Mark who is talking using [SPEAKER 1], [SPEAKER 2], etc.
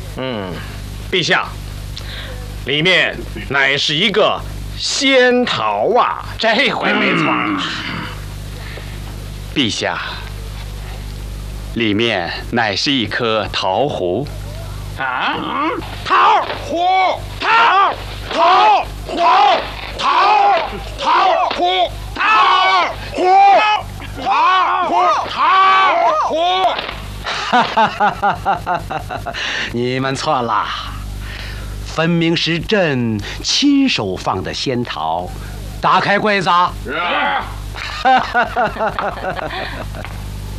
[SPEAKER 1] 陛下，里面乃是一个仙桃啊，
[SPEAKER 2] 这回没错。
[SPEAKER 3] 陛下，里面乃是一颗桃核。
[SPEAKER 2] 啊！桃核，桃核，桃核，
[SPEAKER 3] 哈哈哈哈哈！你们错了，分明是朕亲手放的仙桃。打开柜子。
[SPEAKER 2] 是。哈哈哈哈哈！